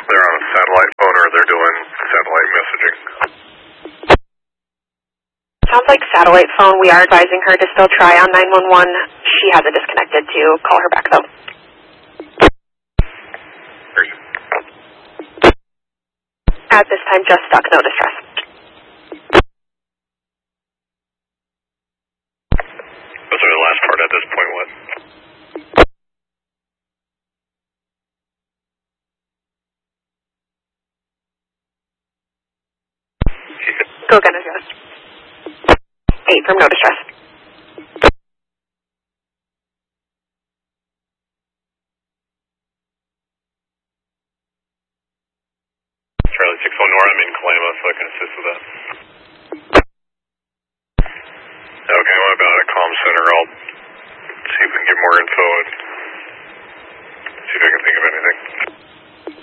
they're on a satellite phone or they're doing satellite messaging. Sounds like satellite phone. We are advising her to still try on 911. She hasn't disconnected to call her back, though. At this time, just stuck, no distress. What's the last part at this point, what? Go again, address. 8 from no distress. Charlie 61 Nora, I'm in Kalama, so I can assist with that. Okay, what about a comm center? I'll see if we can get more info and see if I can think of anything.